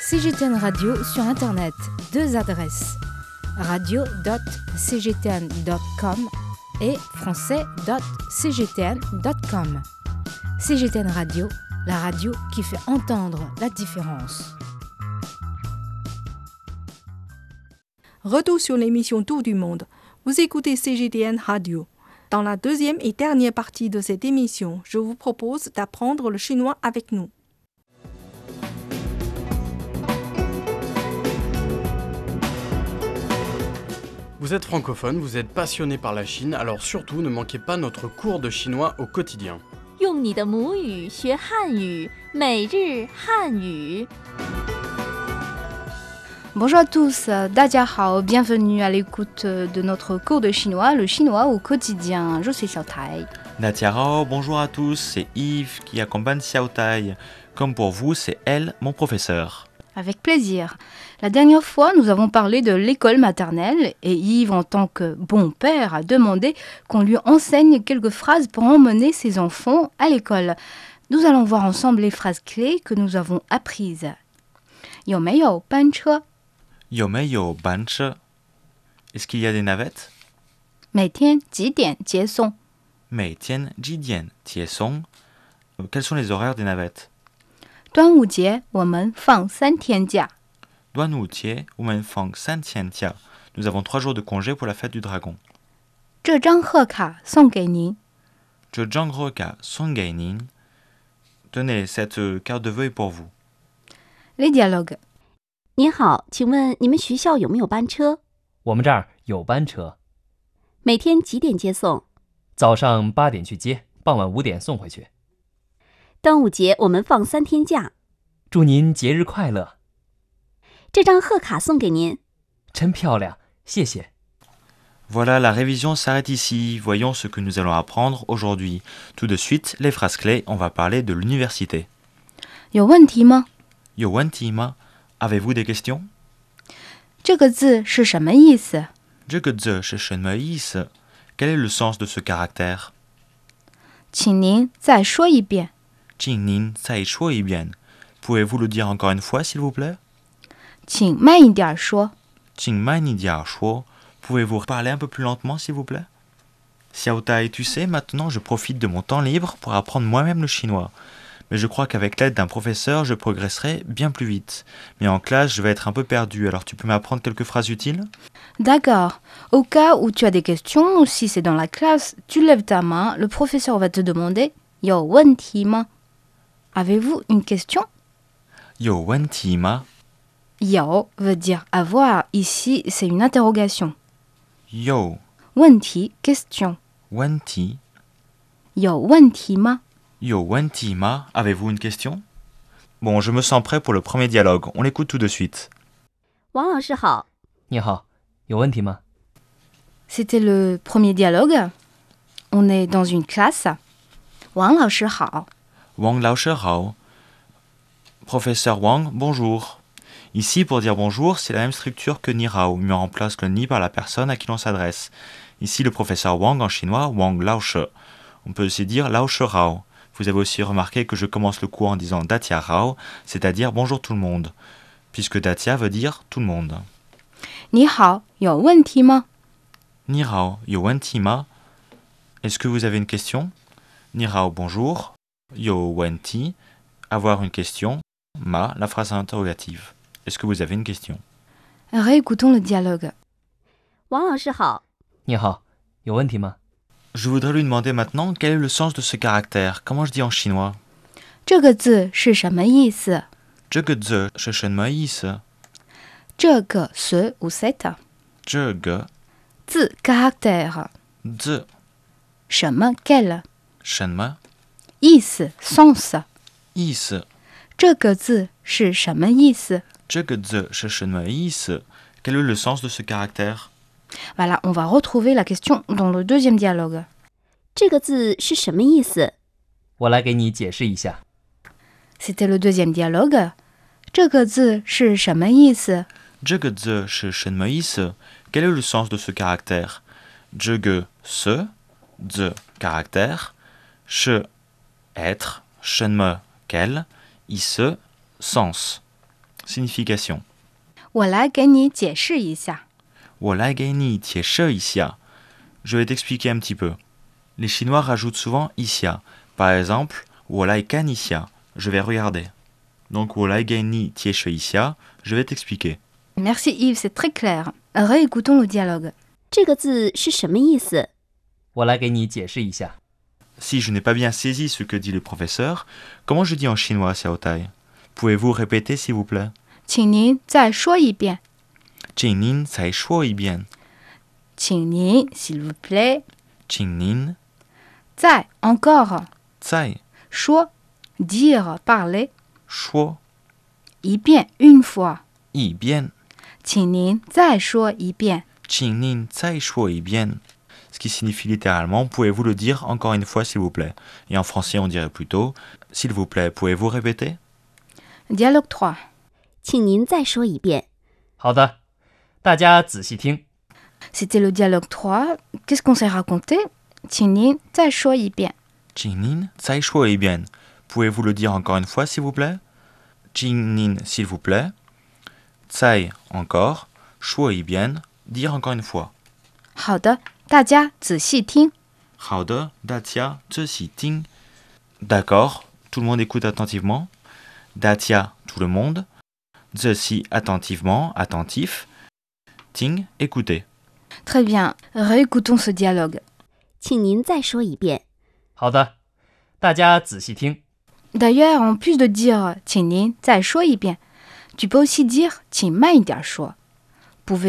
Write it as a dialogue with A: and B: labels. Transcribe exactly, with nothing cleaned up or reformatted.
A: C G T N Radio sur Internet, deux adresses, radio point c g t n point com et français point c g t n point com. C G T N Radio, la radio qui fait entendre la différence.
B: Retour sur l'émission Tour du Monde. Vous écoutez C G T N Radio. Dans la deuxième et dernière partie de cette émission, je vous propose d'apprendre le chinois avec nous.
C: Vous êtes francophone, vous êtes passionné par la Chine, alors surtout ne manquez pas notre cours de chinois au quotidien.
D: 用你的母语学汉语，每日汉语。
A: Bonjour à tous, 大家好, bienvenue à l'écoute de notre cours de chinois, le chinois au quotidien. Je suis Xiao Tai.
E: Natiaro, bonjour à tous, c'est Yves qui accompagne Xiao Tai. Comme pour vous, c'est elle, mon professeur.
A: Avec plaisir. La dernière fois, nous avons parlé de l'école maternelle et Yves, en tant que bon père, a demandé qu'on lui enseigne quelques phrases pour emmener ses enfants à l'école. Nous allons voir ensemble les phrases clés que nous avons apprises. 有没有班车?
E: 有没有班车? Est-ce qu'il y a des navettes?
A: 每天几点接送?
E: 每天几点接送? Quels sont les horaires des navettes?
A: 端午节我们放三天假.
E: 端午节我们放三天假. Nous avons trois jours de congé pour la fête du dragon.
A: 这张贺卡送给您.
E: 这张贺卡送给您. Tenez, cette carte de vœux est pour vous.
A: Les dialogues.
D: 您好，请问你们学校有没有班车？
F: 我们这儿有班车，
D: 每天几点接送？
F: 早上八点去接，傍晚五点送回去。
D: 端午节我们放三天假。
F: 祝您节日快乐。
D: 这张贺卡送给您。
F: 真漂亮，谢谢。
E: Voilà, la révision s'arrête ici. Voyons ce que nous allons apprendre aujourd'hui. Tout de suite, les phrases clés, on va parler de l'université.
A: 有问题吗?
E: 有问题吗? Avez-vous des questions?
A: 这个字是什么意思?
E: 这个字是什么意思? Quel est le sens de ce caractère?
A: 请您再说一遍。
E: 请您再说一遍. Pouvez-vous le dire encore une fois, s'il vous plaît?
A: 请慢一点说。
E: 请慢一点说. Pouvez-vous parler un peu plus lentement, s'il vous plaît? Xiao Tai, tu sais, maintenant je profite de mon temps libre pour apprendre moi-même le chinois. Mais je crois qu'avec l'aide d'un professeur, je progresserai bien plus vite. Mais en classe, je vais être un peu perdu, alors tu peux m'apprendre quelques phrases utiles?
A: D'accord. Au cas où tu as des questions, ou si c'est dans la classe, tu lèves ta main, le professeur va te demander « 有问题吗? » Avez-vous une question?
E: 有问题吗?
A: 有 veut dire avoir. Ici, c'est une interrogation.
E: 有
A: 问题 question.
E: 问题
A: 有问题吗?
E: 有问题吗? Avez-vous une question? Bon, je me sens prêt pour le premier dialogue. On l'écoute tout de suite.
D: 王老师好。
F: 你好，有问题吗?
A: C'était le premier dialogue. On est dans une classe. 王老师好。
E: Wang Lao Shi Hao. Professeur Wang, bonjour. Ici, pour dire bonjour, c'est la même structure que Ni Hao, mais on remplace le Ni par la personne à qui l'on s'adresse. Ici, le professeur Wang en chinois, Wang Lao Shi. On peut aussi dire Lao Shi Hao. Vous avez aussi remarqué que je commence le cours en disant Datia Hao, c'est-à-dire bonjour tout le monde, puisque Datia veut dire tout le monde.
A: 你好，有问题吗?
E: Ni Hao, yo wen ti ma? Est-ce que vous avez une question? Ni Hao, bonjour. Yo wen ti, avoir une question. Ma, la phrase interrogative. Est-ce que vous avez une question?
A: Réécoutons le dialogue.
D: 王老师好。
F: 你好，有问题吗?
E: Je voudrais lui demander maintenant quel est le sens de ce caractère. Comment je dis en chinois?
A: 这个字是什么意思?
E: 这个字是什么意思?
A: 这个 ce ou cette
E: 这个
A: 字 caractère
E: 字
A: 什么 quel
E: 什么
A: 意思 sens
E: 意思？
A: 这个字是什么意思?
E: 这个字是什么意思? Quel est le sens de ce caractère?
A: Voilà, on va retrouver la question dans le deuxième dialogue.
D: 这个字是什么意思？
F: 我来给你解释一下。
A: C'était le deuxième dialogue. 这个字是什么意思?
E: 这个字是什么意思? Quel est le sens de ce caractère? 这个ce字 caractère, 是 être, 什么 quel, 意思 sens. Signification.
A: 我来给你解释一下。
E: 我来给你解释一下. Je vais t'expliquer un petit peu. Les Chinois rajoutent souvent icia. Par exemple, 我来看一下, je vais regarder. Donc 我来给你解释一下, je vais t'expliquer.
A: Merci Yves, c'est très clair. Réécoutons le dialogue.
G: 这个字是什么意思？
F: 我来给你解释一下。
E: Si je n'ai pas bien saisi ce que dit le professeur, comment je dis en chinois Xiao Tai? Pouvez-vous répéter s'il vous plaît?
A: 请您再说一遍。
E: 请您再说一遍。
A: 请您 s'il vous plaît.
E: 请您
A: 再 encore.
E: 再
A: 说 dire parler.
E: 说
A: 一遍 une fois.
E: 一遍。
A: 请您再说一遍。
E: 请您再说一遍. Ce qui signifie littéralement, pouvez-vous le dire encore une fois s'il vous plaît? Et en français on dirait plutôt, s'il vous plaît, pouvez-vous répéter?
A: Dialogue trois.
G: 请您再说一遍。
F: 好的，大家仔细听。
A: C'était le dialogue trois. Qu'est-ce qu'on s'est raconté? 请您再说一遍。
E: 请您再说一遍. Pouvez-vous le dire encore une fois s'il vous plaît? 请您 s'il vous plaît. 再 encore. 说一遍. Dire encore une fois.
A: 好的，大家仔细听。
E: 好的，大家仔细听. D'accord, tout le monde écoute attentivement. 大家 tout le monde. 仔细 attentivement, attentif. 听 écoutez.
A: Très bien, réécoutons ce dialogue.
G: 请您再说一遍。
F: 好的，大家仔细听。
A: D'ailleurs, en plus de dire 请您再说一遍, tu peux aussi dire 请慢一点说.